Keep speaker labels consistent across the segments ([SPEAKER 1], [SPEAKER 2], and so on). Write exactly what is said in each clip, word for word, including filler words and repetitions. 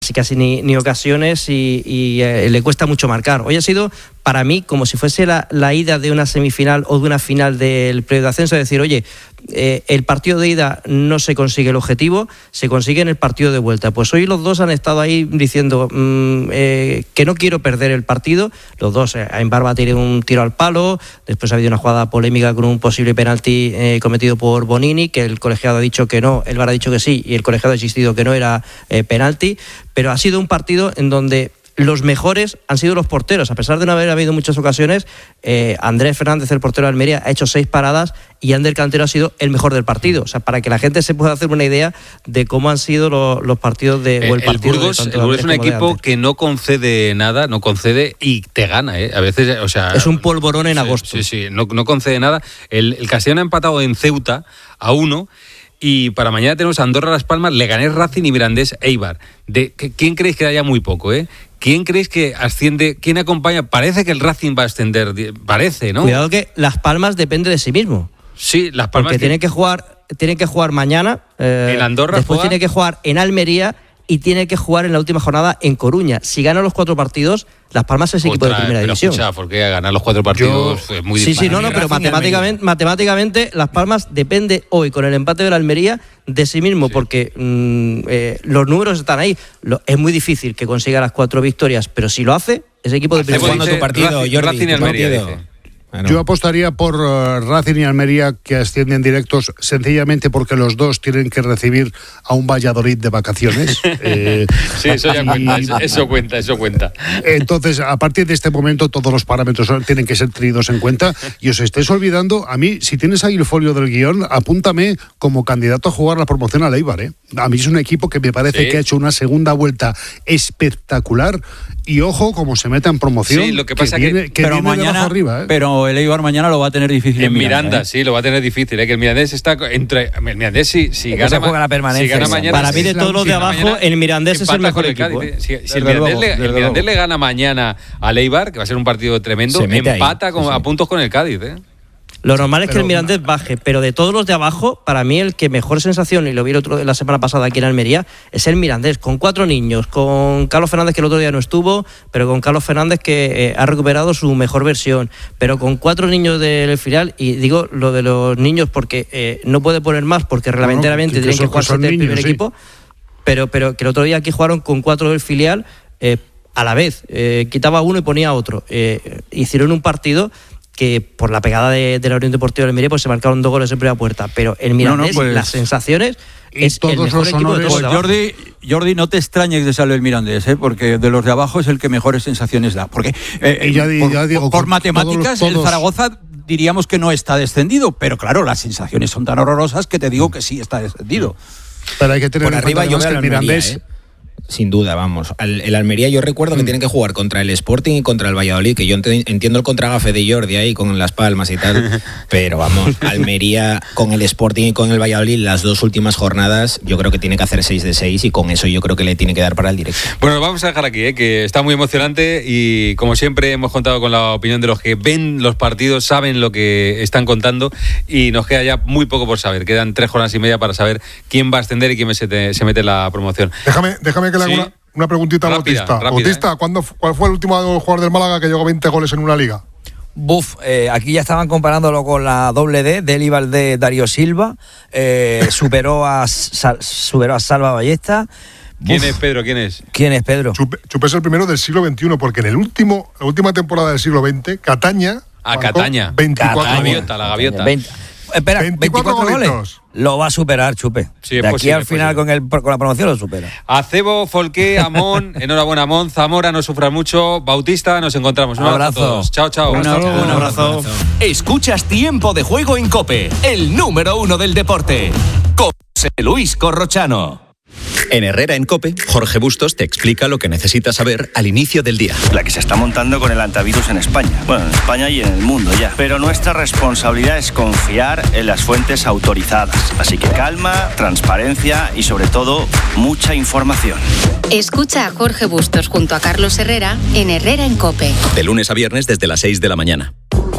[SPEAKER 1] casi casi ni, ni ocasiones y, y eh, le cuesta mucho marcar. Hoy ha sido para mí como si fuese la, la ida de una semifinal o de una final del playoff de ascenso, es decir, oye, eh, el partido de ida no se consigue el objetivo, se consigue en el partido de vuelta. Pues hoy los dos han estado ahí diciendo mmm, eh, que no quiero perder el partido. Los dos, eh, en Barba tiene un tiro al palo, después ha habido una jugada polémica con un posible penalti eh, cometido por Bonini, que el colegiado ha dicho que no, el V A R ha dicho que sí y el colegiado ha insistido que no era eh, penalti, pero ha sido un partido en donde los mejores han sido los porteros. A pesar de no haber habido muchas ocasiones, eh, Andrés Fernández, el portero de Almería, ha hecho seis paradas y Ander Cantero ha sido el mejor del partido. O sea, para que la gente se pueda hacer una idea de cómo han sido los, los partidos de
[SPEAKER 2] eh,
[SPEAKER 1] o el partido
[SPEAKER 2] el Burgos,
[SPEAKER 1] de
[SPEAKER 2] el Burgos es un equipo que no concede nada, no concede y te gana, ¿eh? A veces, o sea,
[SPEAKER 1] es un polvorón en
[SPEAKER 2] sí,
[SPEAKER 1] agosto.
[SPEAKER 2] Sí, sí, no, no concede nada. El, el Castellón ha empatado en Ceuta a uno. Y para mañana tenemos Andorra, Las Palmas, Leganés, Racing y Mirandés, Eibar. De, ¿Quién creéis que haya muy poco, eh? ¿Quién creéis que asciende? ¿Quién acompaña? Parece que el Racing va a ascender, parece, ¿no?
[SPEAKER 1] Cuidado que Las Palmas depende de sí mismo.
[SPEAKER 2] Sí, Las Palmas.
[SPEAKER 1] Porque que... tiene que jugar, tiene que jugar mañana. Eh,
[SPEAKER 2] en Andorra.
[SPEAKER 1] Después
[SPEAKER 2] juega...
[SPEAKER 1] tiene que jugar en Almería y tiene que jugar en la última jornada en Coruña. Si gana los cuatro partidos, Las Palmas es equipo
[SPEAKER 2] Otra,
[SPEAKER 1] de primera
[SPEAKER 2] pero
[SPEAKER 1] división.
[SPEAKER 2] Escucha, porque ganar los cuatro partidos Yo... es muy difícil.
[SPEAKER 1] Sí, sí, no, no, pero matemáticamente, matemáticamente Las Palmas depende hoy con el empate de la Almería de sí mismo, sí. porque mmm, eh, los números están ahí. Lo, es muy difícil que consiga las cuatro victorias, pero si lo hace, es equipo de primera división.
[SPEAKER 3] tu partido,
[SPEAKER 2] Racing,
[SPEAKER 3] Jordi,
[SPEAKER 2] Racing y Almería, dice.
[SPEAKER 4] Bueno. Yo apostaría por uh, Racing y Almería, que ascienden directos, sencillamente porque los dos tienen que recibir a un Valladolid de vacaciones. eh,
[SPEAKER 2] sí, eso ya y, cuenta, eso, eso cuenta, eso cuenta.
[SPEAKER 4] Entonces, a partir de este momento, todos los parámetros tienen que ser tenidos en cuenta. Y os estáis olvidando, a mí, si tienes ahí el folio del guión, apúntame como candidato a jugar la promoción al Eibar, ¿eh? A mí es un equipo que me parece ¿Sí? que ha hecho una segunda vuelta espectacular. Y ojo, como se meta en promoción,
[SPEAKER 2] sí, lo que pasa
[SPEAKER 4] que
[SPEAKER 2] que,
[SPEAKER 4] viene, que
[SPEAKER 5] pero
[SPEAKER 4] viene
[SPEAKER 5] mañana,
[SPEAKER 4] de abajo arriba, ¿eh?
[SPEAKER 5] Pero el Eibar mañana lo va a tener difícil en,
[SPEAKER 2] en Miranda.
[SPEAKER 5] Miranda, ¿eh?
[SPEAKER 2] Sí, lo va a tener difícil, ¿eh? Que el Mirandés está entre... El Mirandés, si, si gana...
[SPEAKER 3] Se juega la permanencia.
[SPEAKER 2] Si gana mañana,
[SPEAKER 1] Para mí, de todos los de abajo, mañana, el Mirandés es el mejor el equipo.
[SPEAKER 2] ¿eh? Si, si el Mirandés, luego, le, el Mirandés le gana mañana al Eibar, que va a ser un partido tremendo, empata con, sí, sí. a puntos con el Cádiz, ¿eh?
[SPEAKER 1] Lo normal es pero, que el Mirandés baje, pero de todos los de abajo, para mí el que mejor sensación, y lo vi el otro, la semana pasada aquí en Almería, es el Mirandés, con cuatro niños, con Carlos Fernández, que el otro día no estuvo, pero con Carlos Fernández, que eh, ha recuperado su mejor versión, pero con cuatro niños del filial, y digo lo de los niños porque eh, no puede poner más, porque reglamentariamente no, no, que, tienen que, que jugar siete del primer sí. equipo, pero, pero que el otro día aquí jugaron con cuatro del filial, eh, a la vez, eh, quitaba uno y ponía otro, eh, hicieron un partido que por la pegada de, de la Unión Deportiva de Almería pues se marcaron dos goles en primera puerta, pero el Mirandés, no, no, pues, las sensaciones es el mejor equipo de todos.
[SPEAKER 5] Pues Jordi, Jordi, no te extrañes de salir el Mirandés, ¿eh? Porque de los de abajo es el que mejores sensaciones da, porque eh, ya, por, ya digo, por matemáticas todos, todos... el Zaragoza diríamos que no está descendido, pero claro, las sensaciones son tan horrorosas que te digo que sí está descendido.
[SPEAKER 4] Pero hay que tener
[SPEAKER 3] por
[SPEAKER 4] en
[SPEAKER 3] arriba yo
[SPEAKER 4] que el Mirandés...
[SPEAKER 3] ¿eh? Sin duda, vamos. Al, el Almería yo recuerdo que mm. tienen que jugar contra el Sporting y contra el Valladolid, que yo ent- entiendo el contragafe de Jordi ahí con Las Palmas y tal, pero vamos, Almería con el Sporting y con el Valladolid las dos últimas jornadas yo creo que tiene que hacer seis de seis y con eso yo creo que le tiene que dar para el directo.
[SPEAKER 2] Bueno, lo vamos a dejar aquí, ¿eh? Que está muy emocionante y como siempre hemos contado con la opinión de los que ven los partidos, saben lo que están contando y nos queda ya muy poco por saber. Quedan tres jornadas y media para saber quién va a ascender y quién se, te, se mete en la promoción.
[SPEAKER 4] Déjame, déjame que le haga sí. una, una preguntita a Bautista. Bautista, ¿eh? ¿Cuál fue el último jugador del Málaga que llegó a veinte goles en una liga?
[SPEAKER 6] Buf, eh, aquí ya estaban comparándolo con la doble D, Deli Valdés, Darío Silva, eh, superó, a, sal, superó a Salva Ballesta.
[SPEAKER 2] ¿Quién Uf. es Pedro? ¿Quién es?
[SPEAKER 6] ¿Quién es Pedro?
[SPEAKER 4] Chupe, Chupe es el primero del siglo veintiuno, porque en el último, la última temporada del siglo veinte, Cataña...
[SPEAKER 2] A Cataña.
[SPEAKER 4] veinticuatro
[SPEAKER 2] Cataña. La gaviota, la gaviota.
[SPEAKER 6] veinte, espera, veinticuatro, veinticuatro goles. Lo va a superar, Chupe.
[SPEAKER 2] Sí,
[SPEAKER 6] de aquí
[SPEAKER 2] posible,
[SPEAKER 6] al final con, el, con la promoción lo supera.
[SPEAKER 2] Acebo, Folqué, Amón, enhorabuena Amón, Zamora, no sufran mucho. Bautista, nos encontramos. Un abrazo. abrazo a todos. Chao, chao.
[SPEAKER 5] Un abrazo. Un abrazo.
[SPEAKER 7] Escuchas Tiempo de Juego en COPE, el número uno del deporte. Con José Luis Corrochano.
[SPEAKER 8] En Herrera en COPE, Jorge Bustos te explica lo que necesitas saber al inicio del día.
[SPEAKER 9] La que se está montando con el antivirus en España. Bueno, en España y en el mundo ya. Pero nuestra responsabilidad es confiar en las fuentes autorizadas. Así que calma, transparencia y sobre todo, mucha información.
[SPEAKER 10] Escucha a Jorge Bustos junto a Carlos Herrera en Herrera en COPE.
[SPEAKER 8] De lunes a viernes desde las seis de la mañana.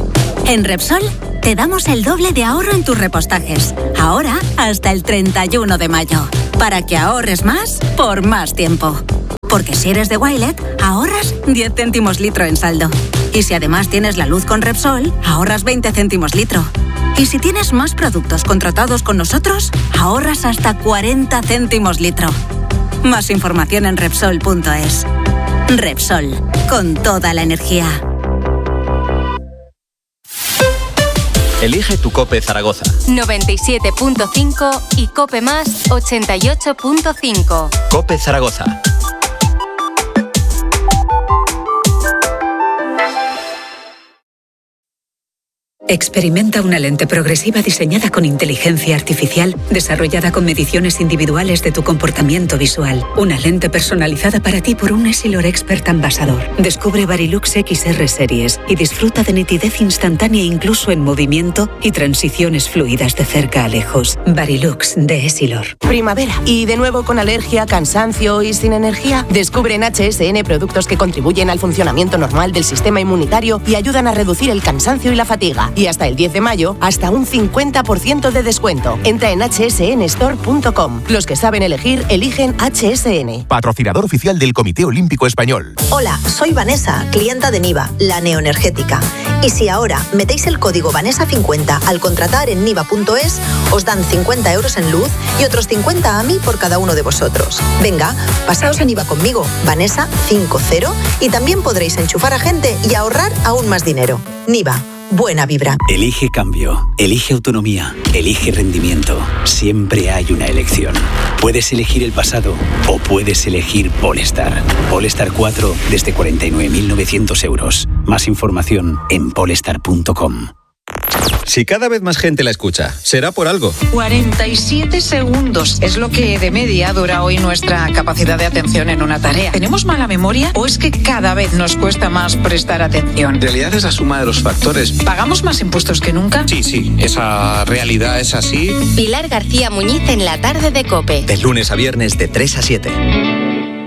[SPEAKER 11] En Repsol te damos el doble de ahorro en tus repostajes. Ahora hasta el treinta y uno de mayo. Para que ahorres más por más tiempo. Porque si eres de Wilet, ahorras diez céntimos litro en saldo. Y si además tienes la luz con Repsol, ahorras veinte céntimos litro. Y si tienes más productos contratados con nosotros, ahorras hasta cuarenta céntimos litro. Más información en Repsol punto es. Repsol, con toda la energía.
[SPEAKER 8] Elige tu COPE Zaragoza.
[SPEAKER 10] noventa y siete punto cinco y COPE Más ochenta y ocho punto cinco.
[SPEAKER 8] COPE Zaragoza.
[SPEAKER 12] Experimenta una lente progresiva diseñada con inteligencia artificial, desarrollada con mediciones individuales de tu comportamiento visual. Una lente personalizada para ti por un Essilor Expert Ambassador. Descubre Varilux X R Series y disfruta de nitidez instantánea incluso en movimiento y transiciones fluidas de cerca a lejos. Varilux de Essilor.
[SPEAKER 13] Primavera. ¿Y de nuevo con alergia, cansancio y sin energía? Descubre en H S N productos que contribuyen al funcionamiento normal del sistema inmunitario y ayudan a reducir el cansancio y la fatiga. Y hasta el diez de mayo, hasta un cincuenta por ciento de descuento. Entra en hache ese ene store punto com. Los que saben elegir, eligen H S N.
[SPEAKER 14] Patrocinador oficial del Comité Olímpico Español.
[SPEAKER 15] Hola, soy Vanessa, clienta de Niva, la neoenergética. Y si ahora metéis el código Vanessa cincuenta al contratar en niva punto es, os dan cincuenta euros en luz y otros cincuenta a mí por cada uno de vosotros. Venga, pasaos a Niva conmigo, Vanessa cincuenta, y también podréis enchufar a gente y ahorrar aún más dinero. Niva. Buena vibra.
[SPEAKER 16] Elige cambio, elige autonomía, elige rendimiento. Siempre hay una elección. Puedes elegir el pasado o puedes elegir Polestar. Polestar cuatro desde cuarenta y nueve mil novecientos euros. Más información en polestar punto com.
[SPEAKER 8] Si cada vez más gente la escucha, será por algo.
[SPEAKER 17] cuarenta y siete segundos es lo que de media dura hoy nuestra capacidad de atención en una tarea. ¿Tenemos mala memoria o es que cada vez nos cuesta más prestar atención?
[SPEAKER 18] En realidad es la suma de los factores.
[SPEAKER 17] ¿Pagamos más impuestos que nunca?
[SPEAKER 18] Sí, sí, esa realidad es así.
[SPEAKER 10] Pilar García Muñiz en la tarde de COPE.
[SPEAKER 8] De lunes a viernes de tres a siete.